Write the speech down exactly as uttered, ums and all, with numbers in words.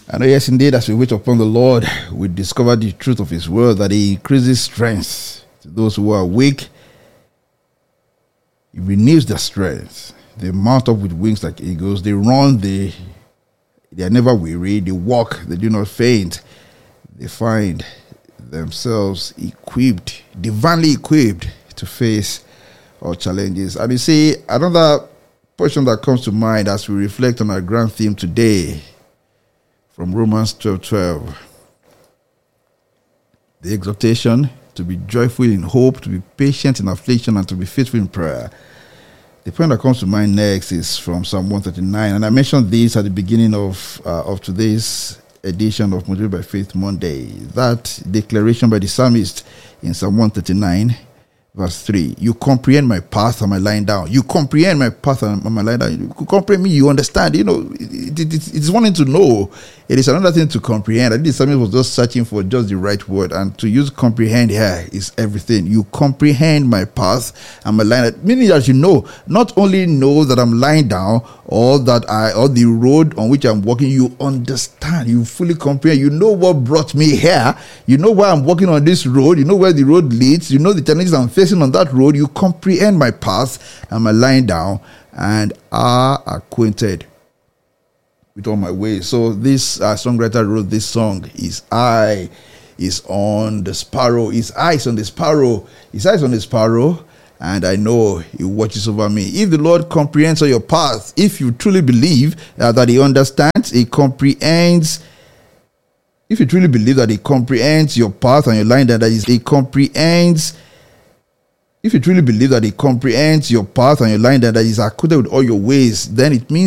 And yes, indeed, as we wait upon the Lord, we discover the truth of His word, that He increases strength to those who are weak. He renews their strength. They mount up with wings like eagles. They run, they, they are never weary. They walk, they do not faint. They find themselves equipped, divinely equipped to face all challenges. And you see, another portion that comes to mind as we reflect on our grand theme today, from Romans twelve twelve. The exhortation to be joyful in hope, to be patient in affliction, and to be faithful in prayer. The point that comes to mind next is from Psalm one thirty-nine, and I mentioned this at the beginning of uh, of today's edition of Motivated by Faith Monday. That declaration by the psalmist in Psalm one thirty-nine, verse three. You comprehend my path and my lying down. You comprehend my path and my lying down. You comprehend me, you understand. You know, it, it, it, it's one thing to know. It is another thing to comprehend. I think the psalmist was just searching for just the right word. And to use comprehend here is everything. You comprehend my path and my lying down. Meaning that you know, not only know that I'm lying down or that I, or the road on which I'm walking, you understand. You fully comprehend. You know what brought me here. You know why I'm walking on this road. You know where the road leads. You know the challenges I'm facing on that road. You comprehend my path and my lying down and are acquainted with all my ways. So this uh, songwriter wrote this song. His eye is on the sparrow. His eyes on the sparrow. His eyes on the sparrow, and I know He watches over me. If the Lord comprehends all your path, if you truly believe uh, that He understands, He comprehends. If you truly believe that He comprehends your path and your line, that is, He comprehends. If you truly believe that He comprehends your path and your line, that is acquainted with all your ways, then it means